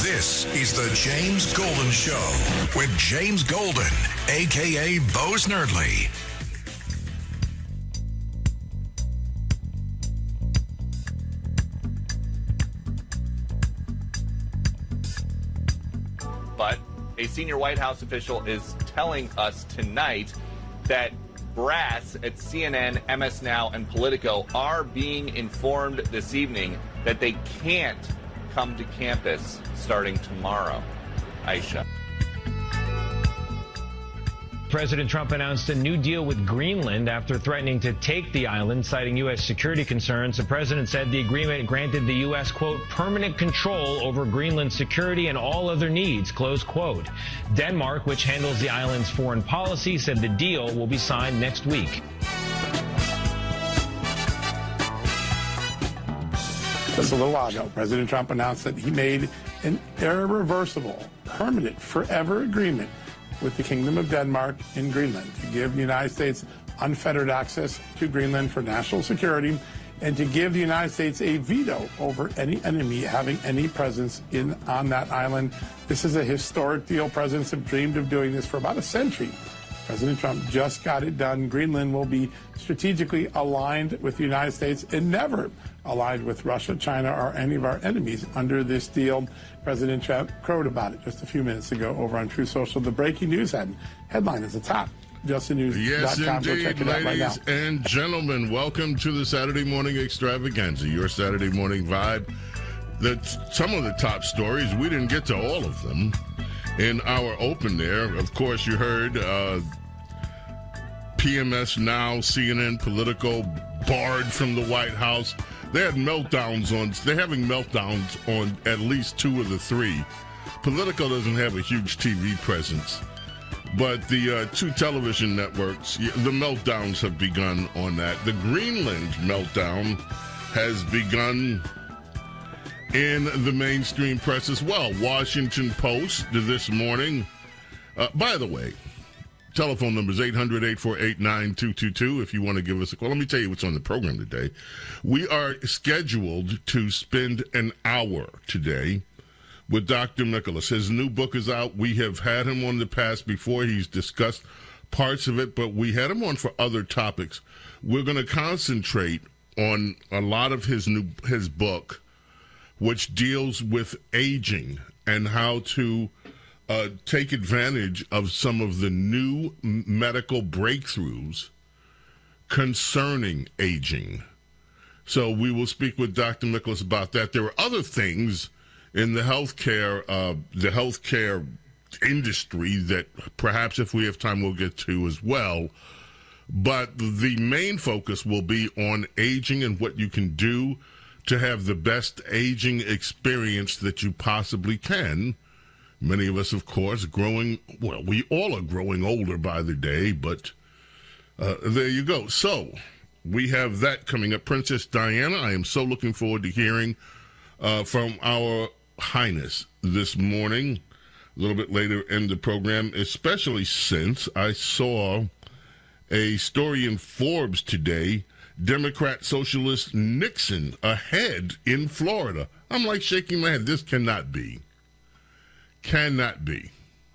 This is the James Golden Show with James Golden, a.k.a. Bo Snerdley. But a senior White House official is telling us tonight that brass at CNN, MS Now, and Politico are being informed this evening that they can't come to campus starting tomorrow. Aisha. President Trump announced a new deal with Greenland after threatening to take the island, citing U.S. security concerns. The president said the agreement granted the U.S., quote, permanent control over Greenland's security and all other needs, close quote. Denmark, which handles the island's foreign policy, said the deal will be signed next week. Just a little while ago, President Trump announced that he made an irreversible, permanent, forever agreement with the Kingdom of Denmark in Greenland to give the United States unfettered access to Greenland for national security and to give the United States a veto over any enemy having any presence on that island. This is a historic deal. Presidents have dreamed of doing this for about a century. President Trump just got it done. Greenland will be strategically aligned with the United States and never aligned with Russia, China, or any of our enemies under this deal. President Trump crowed about it just a few minutes ago over on True Social. The breaking news headline is the top. JustTheNews.com. Yes, indeed, check it out right now. ladies and gentlemen, welcome to the Saturday Morning Extravaganza, your Saturday morning vibe. Some of the top stories, we didn't get to all of them in our open there. Of course, you heard PMS Now, CNN, Politico, barred from the White House. They're having meltdowns on at least two of the three. Politico doesn't have a huge TV presence, but the two television networks, the meltdowns have begun on that. The Greenland meltdown has begun in the mainstream press as well. Washington Post this morning. By the way, telephone number is 800-848-9222 if you want to give us a call. Let me tell you what's on the program today. We are scheduled to spend an hour today with Dr. Nicholas. His new book is out. We have had him on the past before. He's discussed parts of it, but we had him on for other topics. We're going to concentrate on a lot of his book, which deals with aging and how to take advantage of some of the new medical breakthroughs concerning aging. So we will speak with Dr. Nicholas about that. There are other things in the healthcare industry that perhaps if we have time we'll get to as well. But the main focus will be on aging and what you can do to have the best aging experience that you possibly can. Many of us, of course, we all are growing older by the day, but there you go. So we have that coming up. Princess Diana, I am so looking forward to hearing from our Highness this morning, a little bit later in the program, especially since I saw a story in Forbes today, Democrat Socialist Nixon ahead in Florida. I'm like shaking my head. This cannot be. Cannot be.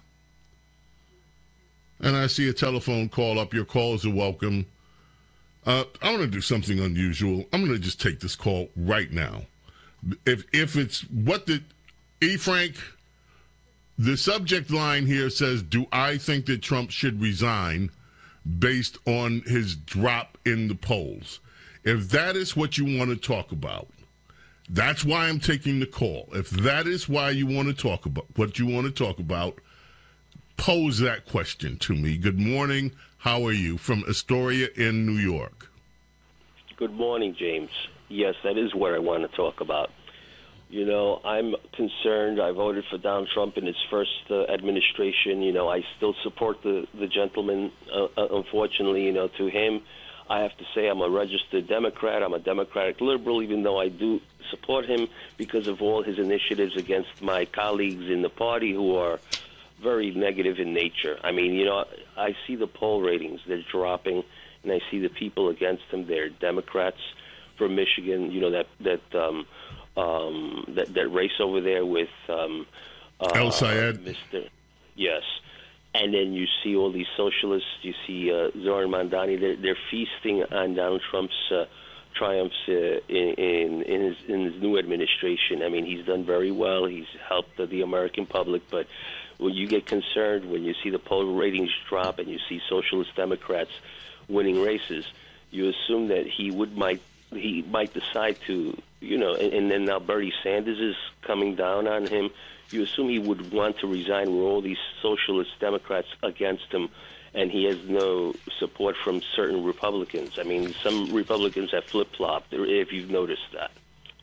And I see a telephone call up. Your calls are welcome. I want to do something unusual. I'm going to just take this call right now. If it's what the Frank, the subject line here says, do I think that Trump should resign based on his drop in the polls? If that is what you want to talk about, that's why I'm taking the call. If that is why you want to talk about what you want to talk about, pose that question to me. Good morning. How are you? From Astoria in New York. Good morning, James. Yes, that is what I want to talk about. You know, I'm concerned. I voted for Donald Trump in his first administration. You know, I still support the gentleman. Unfortunately, to him, I have to say I'm a registered Democrat. I'm a Democratic liberal, even though I do support him because of all his initiatives against my colleagues in the party who are very negative in nature. I mean, I see the poll ratings. They're dropping, and I see the people against him. They're Democrats from Michigan, that that race over there with El Sayed. Yes. And then you see all these socialists. You see Zoran Mandani. They're feasting on Donald Trump's triumphs in his new administration. I mean, he's done very well. He's helped the American public. But when you get concerned, when you see the poll ratings drop and you see socialist Democrats winning races, you assume that he might decide to, and then now Bernie Sanders is coming down on him. You assume he would want to resign with all these socialist Democrats against him, and he has no support from certain Republicans. I mean, some Republicans have flip-flopped, if you've noticed that.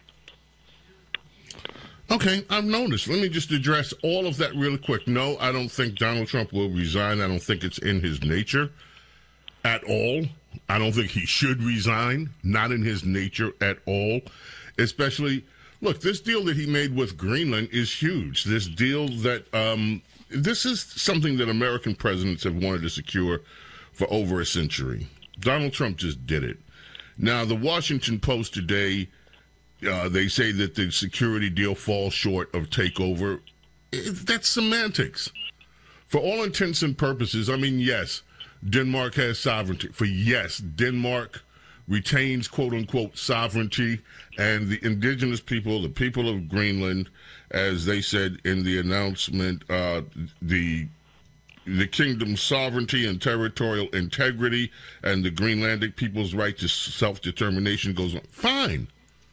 Okay, I've noticed. Let me just address all of that really quick. No, I don't think Donald Trump will resign. I don't think it's in his nature at all. I don't think he should resign. Not in his nature at all. Especially, look, this deal that he made with Greenland is huge. This deal that, this is something that American presidents have wanted to secure for over a century. Donald Trump just did it. Now, the Washington Post today, they say that the security deal falls short of takeover. That's semantics. For all intents and purposes, I mean, yes, Denmark has sovereignty. Denmark retains quote-unquote sovereignty, and the indigenous people, the people of Greenland, as they said in the announcement, the kingdom's sovereignty and territorial integrity and the Greenlandic people's right to self-determination goes on. Fine.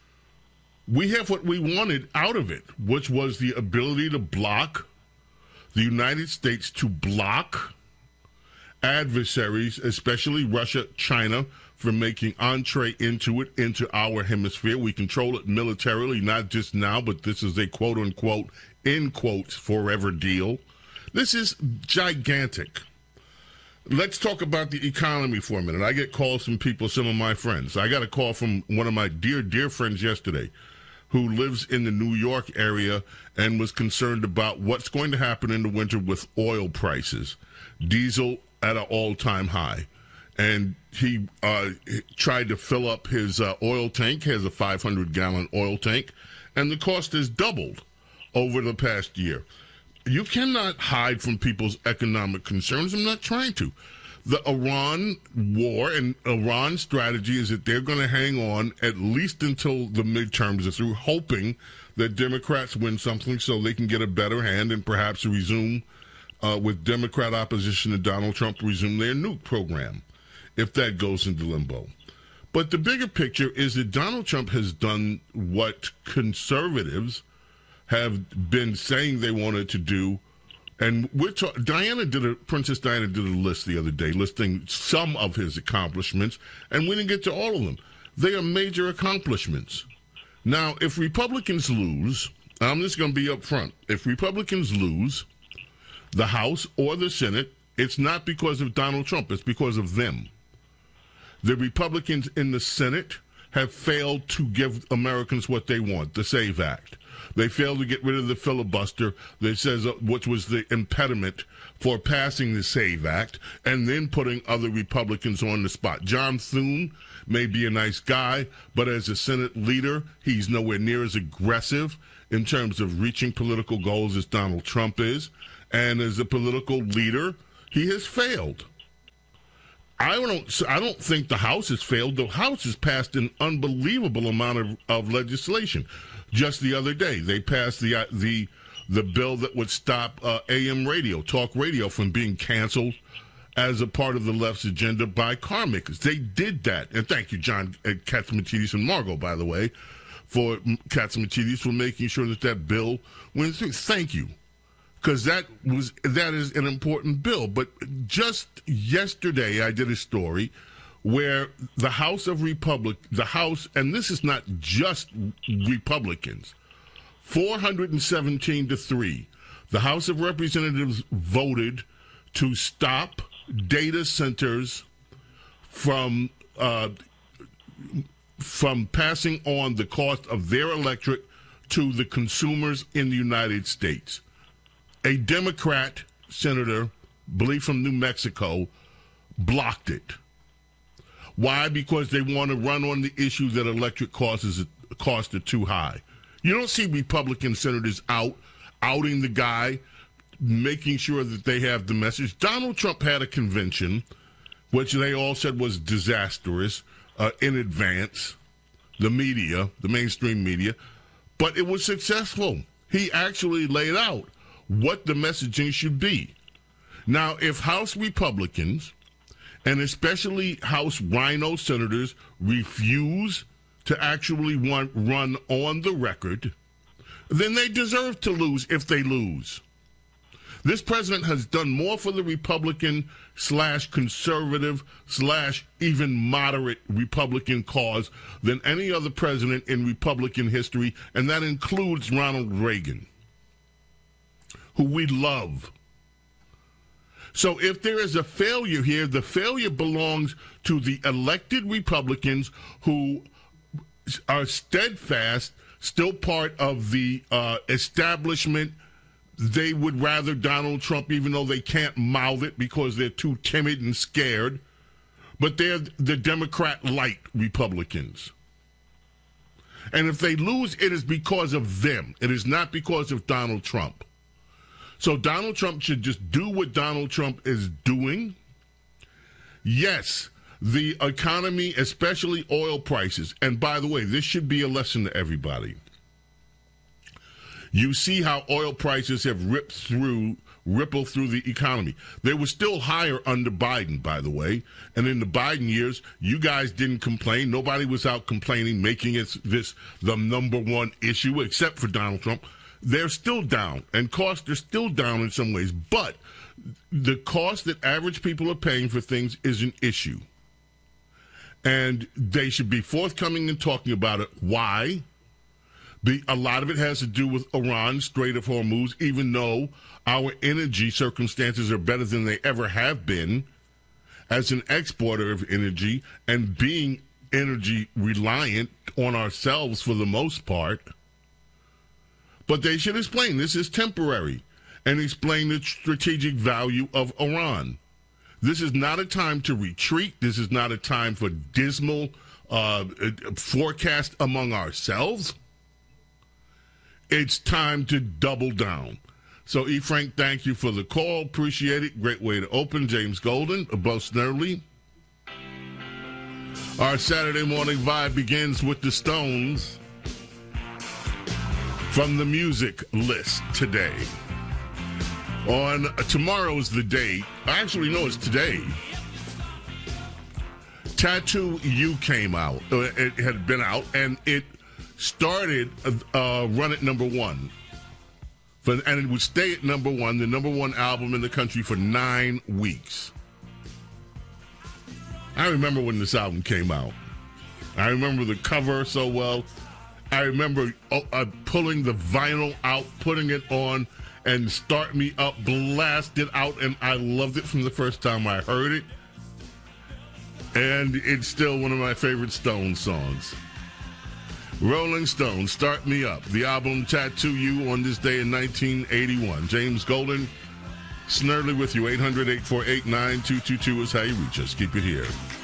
We have what we wanted out of it, which was the ability to block the United States, to block adversaries, especially Russia, China, from making entree into our hemisphere. We control it militarily, not just now, but this is a quote-unquote, in quotes, forever deal. This is gigantic. Let's talk about the economy for a minute. I get calls from people, some of my friends. I got a call from one of my dear, dear friends yesterday who lives in the New York area and was concerned about what's going to happen in the winter with oil prices. Diesel at an all-time high. And he tried to fill up his oil tank, has a 500-gallon oil tank, and the cost has doubled over the past year. You cannot hide from people's economic concerns. I'm not trying to. The Iran war and Iran's strategy is that they're going to hang on at least until the midterms are through, hoping that Democrats win something so they can get a better hand and perhaps resume, with Democrat opposition to Donald Trump, resume their nuke program, if that goes into limbo. But the bigger picture is that Donald Trump has done what conservatives have been saying they wanted to do. And Princess Diana did a list the other day listing some of his accomplishments, and we didn't get to all of them. They are major accomplishments. Now, if Republicans lose, I'm just going to be up front. If Republicans lose the House or the Senate, it's not because of Donald Trump. It's because of them. The Republicans in the Senate have failed to give Americans what they want, the SAVE Act. They failed to get rid of the filibuster that says, which was the impediment for passing the SAVE Act, and then putting other Republicans on the spot. John Thune may be a nice guy, but as a Senate leader, he's nowhere near as aggressive in terms of reaching political goals as Donald Trump is. And as a political leader, he has failed. I don't think the House has failed. The House has passed an unbelievable amount of legislation. Just the other day, they passed the bill that would stop AM radio, talk radio, from being canceled as a part of the left's agenda by car makers. They did that. And thank you, John Katzimatidis and Margot, by the way, for Katzimatidis for making sure that bill went through. Thank you. Because that is an important bill. But just yesterday, I did a story where the House, and this is not just Republicans, 417-3, the House of Representatives voted to stop data centers from passing on the cost of their electric to the consumers in the United States. A Democrat senator, I believe from New Mexico, blocked it. Why? Because they want to run on the issue that electric costs are too high. You don't see Republican senators outing the guy, making sure that they have the message. Donald Trump had a convention, which they all said was disastrous in advance, the media, the mainstream media, but it was successful. He actually laid out what the messaging should be. Now, if House Republicans, and especially House Rhino senators, refuse to actually run on the record, then they deserve to lose if they lose. This president has done more for the Republican/conservative/ even moderate Republican cause than any other president in Republican history, and that includes Ronald Reagan, who we love. So if there is a failure here, the failure belongs to the elected Republicans who are steadfast, still part of the establishment. They would rather Donald Trump, even though they can't mouth it because they're too timid and scared. But they're the Democrat-light Republicans. And if they lose, it is because of them. It is not because of Donald Trump. So Donald Trump should just do what Donald Trump is doing. Yes, the economy, especially oil prices. And by the way, this should be a lesson to everybody. You see how oil prices have rippled through the economy. They were still higher under Biden, by the way. And in the Biden years, you guys didn't complain. Nobody was out complaining, making this the number one issue, except for Donald Trump. They're still down, and costs are still down in some ways. But the cost that average people are paying for things is an issue. And they should be forthcoming and talking about it. Why? A lot of it has to do with Iran, Strait of Hormuz, even though our energy circumstances are better than they ever have been as an exporter of energy and being energy reliant on ourselves for the most part. But they should explain this is temporary and explain the strategic value of Iran. This is not a time to retreat. This is not a time for dismal forecast among ourselves. It's time to double down. So, E. Frank, thank you for the call. Appreciate it. Great way to open. James Golden, Bo Snerdley. Our Saturday morning vibe begins with the Stones from the music list today. On tomorrow's the date. Actually, no, it's today. Tattoo You came out. It had been out, and it started run at number one. And it would stay at number one, the number one album in the country for 9 weeks. I remember when this album came out. I remember the cover so well. I remember pulling the vinyl out, putting it on, and Start Me Up, blast it out, and I loved it from the first time I heard it. And it's still one of my favorite Stones songs. Rolling Stones, Start Me Up. The album Tattoo You on this day in 1981. James Golden, Snerdley with you. 800-848-9222 is how you reach us. Keep it here.